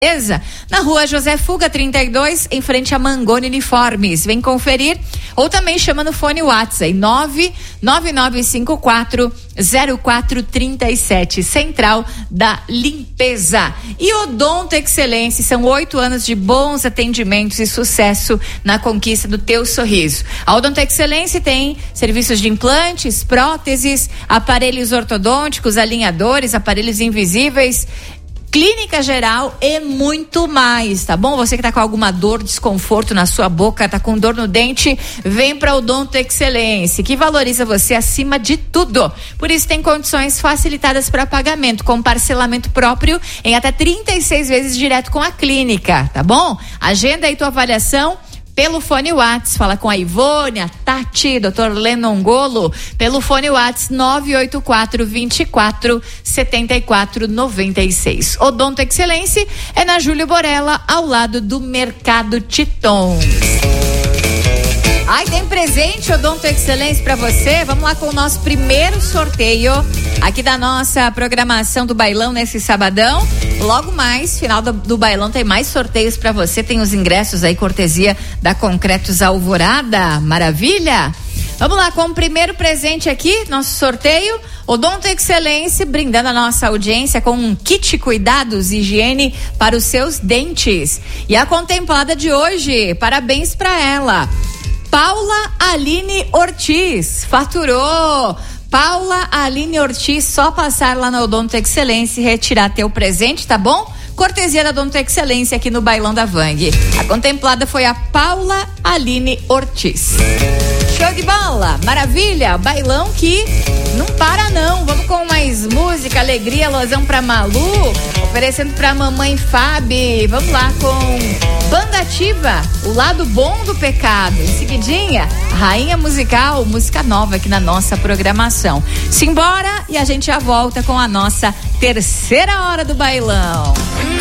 Na rua José Fuga 32, em frente a Mangoni Uniformes. Vem conferir ou também chama no fone WhatsApp 999540437, Central da Limpeza. E Odonto Excelência, são 8 anos de bons atendimentos e sucesso na conquista do teu sorriso. A Odonto Excelência tem serviços de implantes, próteses, aparelhos ortodônticos, alinhadores, aparelhos invisíveis, clínica geral e muito mais, tá bom? Você que tá com alguma dor, desconforto na sua boca, tá com dor no dente, vem pra Odonto Excelência, que valoriza você acima de tudo. Por isso tem condições facilitadas para pagamento, com parcelamento próprio em até 36 vezes direto com a clínica, tá bom? Agenda aí tua avaliação pelo fone WhatsApp, fala com a Ivone, a Tati, Dr. Lenongolo, pelo fone WhatsApp 984-24-7496. Odonto Excelência é na Júlio Borella, ao lado do Mercado Titon. Ai, tem presente Odonto Excelência pra você. Vamos lá com o nosso primeiro sorteio aqui da nossa programação do bailão nesse sabadão. Logo mais, final do bailão, tem mais sorteios pra você. Tem os ingressos aí, cortesia da Concretos Alvorada. Maravilha? Vamos lá com o primeiro presente aqui, nosso sorteio. Odonto Excelência, brindando a nossa audiência com um kit cuidados e higiene para os seus dentes. E a contemplada de hoje, parabéns pra ela, Paula Aline Ortiz, faturou. Paula Aline Ortiz, só passar lá na Odonto Excelência e retirar teu presente, tá bom? Cortesia da Odonto Excelência aqui no Bailão da Vang. A contemplada foi a Paula Aline Ortiz. Show de bola, maravilha, bailão que não para não. Vamos com mais música, alegria, alusão pra Malu, oferecendo pra mamãe Fábio. Vamos lá com Banda Ativa, o lado bom do pecado. Em seguidinha, Rainha Musical, música nova aqui na nossa programação. Simbora e a gente já volta com a nossa terceira hora do bailão.